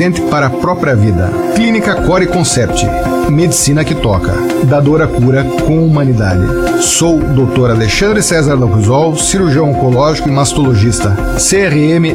presente para a própria vida. Clínica Core Concept. Medicina que toca. Dadora cura com humanidade. Sou Dr. Alexandre César Lampuzol, cirurgião oncológico e mastologista. CRM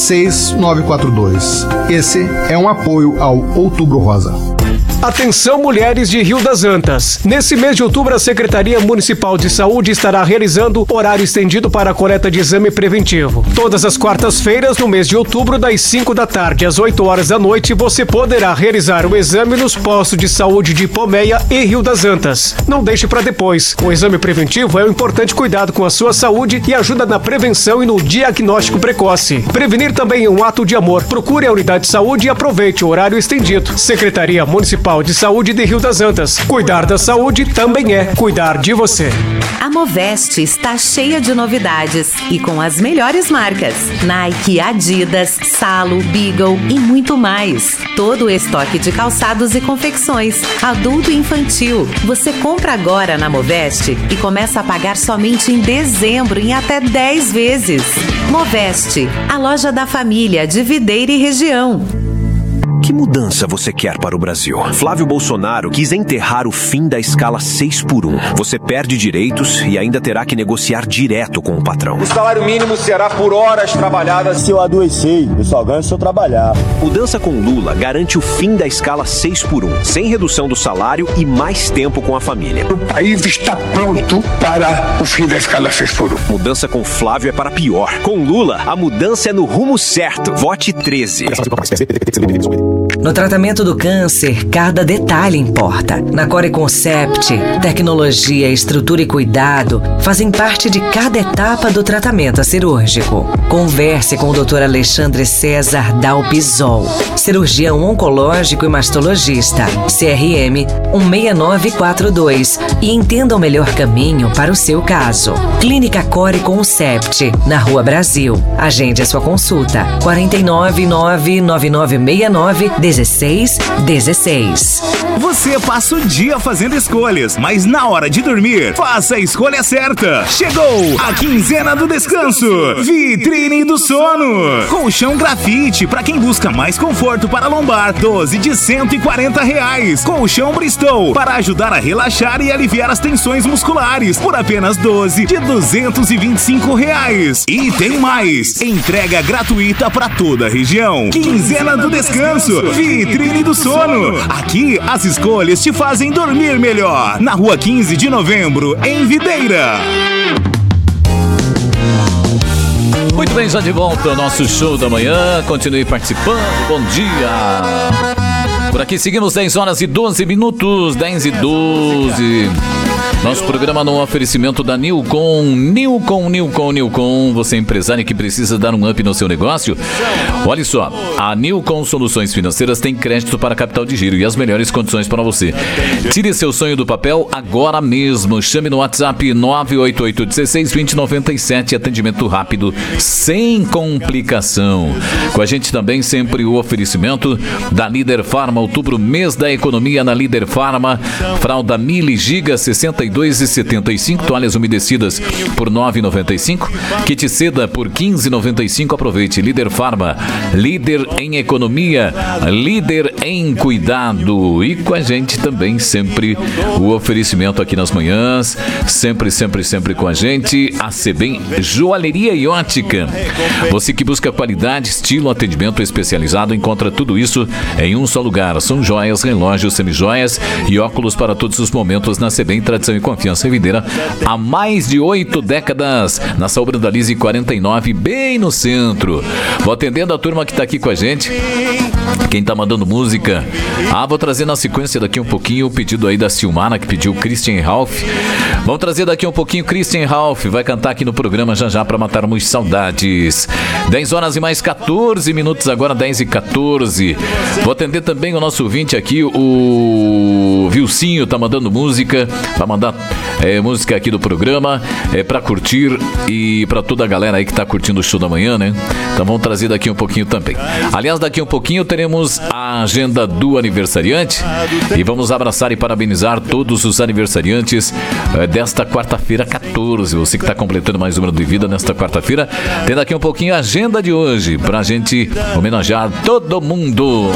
16942. Esse é um apoio ao Outubro Rosa. Atenção, mulheres de Rio das Antas. Nesse mês de outubro, a Secretaria Municipal de Saúde estará realizando horário estendido para a coleta de exame preventivo. Todas as quartas-feiras, no mês de outubro, das 5 da tarde às 8 horas da noite, você poderá realizar o exame nos postos de saúde de Pomeia e Rio das Antas. Não deixe para depois. O exame preventivo é um importante cuidado com a sua saúde e ajuda na prevenção e no diagnóstico precoce. Prevenir também é um ato de amor. Procure a unidade de saúde e aproveite o horário estendido. Secretaria Municipal de Saúde de Rio das Antas. Cuidar da saúde também é cuidar de você. A Moveste está cheia de novidades e com as melhores marcas: Nike, Adidas, Salo, Beagle e muito mais. Todo o estoque de calçados e confecções, adulto e infantil. Você compra agora na Moveste e começa a pagar somente em dezembro em até 10 vezes. Moveste, a loja da família de Videira e região. Que mudança você quer para o Brasil? Flávio Bolsonaro quis enterrar o fim da escala 6x1. Você perde direitos e ainda terá que negociar direto com o patrão. O salário mínimo será por horas trabalhadas. Se eu adoecer, eu só ganho se eu trabalhar. Mudança com Lula garante o fim da escala 6x1, sem redução do salário e mais tempo com a família. O país está pronto para o fim da escala 6x1. Mudança com Flávio é para pior. Com Lula, a mudança é no rumo certo. Vote 13. No tratamento do câncer, cada detalhe importa. Na Core Concept, tecnologia, estrutura e cuidado fazem parte de cada etapa do tratamento cirúrgico. Converse com o Dr. Alexandre César Dalpizol, cirurgião oncológico e mastologista, CRM 16942, e entenda o melhor caminho para o seu caso. Clínica Core Concept, na Rua Brasil. Agende a sua consulta. 49999691616. Você passa o dia fazendo escolhas, mas na hora de dormir, faça a escolha certa. Chegou a quinzena do descanso. Vitrine do sono. Colchão grafite para quem busca mais conforto para lombar, 12 de R$140. Colchão Bristol para ajudar a relaxar e aliviar as tensões musculares, por apenas 12 de R$225. E tem mais, entrega gratuita para toda a região. Quinzena do descanso. Vitrine do sono. Aqui as escolhas te fazem dormir melhor. Na Rua 15 de Novembro, em Videira. Muito bem, já de volta ao nosso show da manhã. Continue participando. Bom dia. Por aqui seguimos 10 horas e 12 minutos. 10 e 12. Nosso programa no oferecimento da Nilcon. Nilcon. Você é empresário que precisa dar um up no seu negócio? Olha só, a Nilcon Soluções Financeiras tem crédito para capital de giro e as melhores condições para você. Tire seu sonho do papel agora mesmo. Chame no WhatsApp 988-16-2097. Atendimento rápido, sem complicação. Com a gente também sempre o oferecimento da Líder Farma. Outubro, mês da economia na Líder Farma. Fralda Mili Giga 62,75. Toalhas umedecidas por 9,95. Kit seda por 15,95. Aproveite. Líder Farma, líder em economia, líder em cuidado. E com a gente também sempre o oferecimento aqui nas manhãs, sempre com a gente, a Sebem Joalheria e Ótica. Você que busca qualidade, estilo, atendimento especializado, encontra tudo isso em um só lugar. São joias, relógios, semijoias e óculos para todos os momentos na Sebem. Tradição e confiança em Videira há mais de 8 décadas. Na Saúl Brandalize 49, bem no centro. Vou atendendo a turma que tá aqui com a gente. Quem tá mandando música? Vou trazer na sequência daqui um pouquinho o pedido aí da Silmara, que pediu Christian Ralph. Vamos trazer daqui um pouquinho Christian Ralph. Vai cantar aqui no programa já para matarmos saudades. 10 horas e mais 14 minutos agora, 10 e 14. Vou atender também o nosso ouvinte aqui, o Vilcinho, tá mandando música. Vai mandar música aqui do programa, pra curtir e pra toda a galera aí que tá curtindo o show da manhã, né? Então vamos trazer daqui um pouquinho também. Aliás, daqui um pouquinho teremos a agenda do aniversariante e vamos abraçar e parabenizar todos os aniversariantes desta quarta-feira 14. Você que está completando mais um ano de vida nesta quarta-feira, tem daqui um pouquinho a agenda de hoje pra gente homenagear todo mundo.